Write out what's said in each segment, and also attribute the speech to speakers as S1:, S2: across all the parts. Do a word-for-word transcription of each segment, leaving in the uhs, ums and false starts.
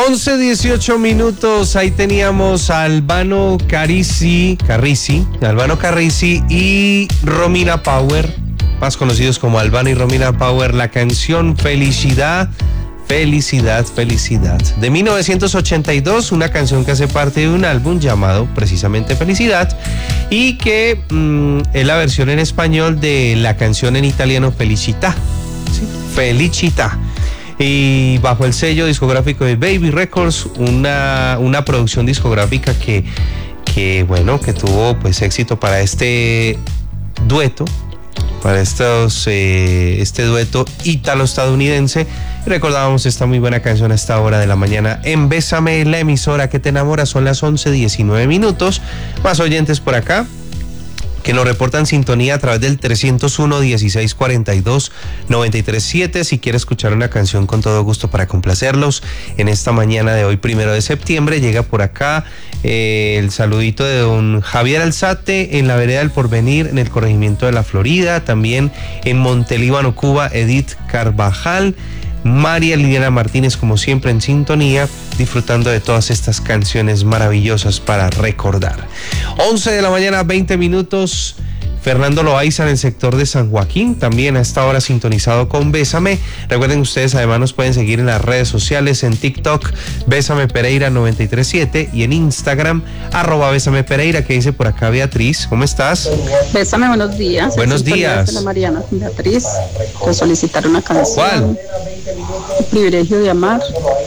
S1: once dieciocho minutos, ahí teníamos a Albano Carrisi, Carrisi, Albano Carrisi y Romina Power, más conocidos como Albano y Romina Power, la canción Felicidad, Felicidad, Felicidad, de mil novecientos ochenta y dos, una canción que hace parte de un álbum llamado precisamente Felicidad y que mmm, es la versión en español de la canción en italiano Felicità, ¿sí? Felicità. Y bajo el sello discográfico de Baby Records, una, una producción discográfica que, que, bueno, que tuvo pues éxito para este dueto, para estos, eh, este dueto ítalo-estadounidense. Recordábamos esta muy buena canción a esta hora de la mañana en Bésame, la emisora que te enamora. Son las once diecinueve minutos. Más oyentes por acá que nos reportan sintonía a través del trescientos uno, dieciséis cuarenta y dos, noventa y tres siete. Si quiere escuchar una canción, con todo gusto para complacerlos en esta mañana de hoy, primero de septiembre, llega por acá eh, el saludito de don Javier Alzate en la vereda del Porvenir, en el corregimiento de La Florida, también en Montelíbano, Cuba, Edith Carvajal, María Liliana Martínez, como siempre en sintonía, disfrutando de todas estas canciones maravillosas para recordar. once de la mañana, veinte minutos. Fernando Loaiza en el sector de San Joaquín, también a esta hora sintonizado con Bésame. Recuerden ustedes además nos pueden seguir en las redes sociales, en TikTok, Bésame Pereira noventa y tres siete, y en Instagram, arroba Bésame Pereira, que dice por acá Beatriz. ¿Cómo estás?
S2: Bésame, buenos días.
S1: Buenos días.
S2: Hola Mariana, Beatriz, por solicitar una canción.
S1: ¿Cuál?
S2: El privilegio de amar.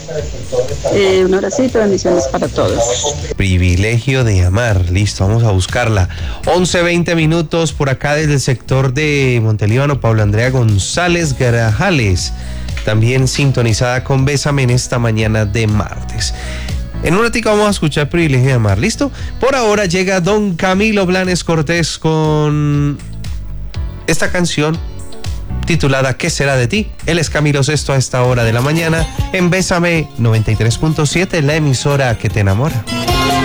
S2: Eh, un abracito, bendiciones para todos.
S1: Privilegio de amar, listo, vamos a buscarla. once veinte minutos por acá desde el sector de Montelíbano, Paula Andrea González Grajales, también sintonizada con Bésame en esta mañana de martes. En un ratito vamos a escuchar Privilegio de amar, ¿listo? Por ahora llega don Camilo Blanes Cortés con esta canción titulada ¿Qué será de ti? Él es Camilo Sesto a esta hora de la mañana en Bésame noventa y tres punto siete, la emisora que te enamora.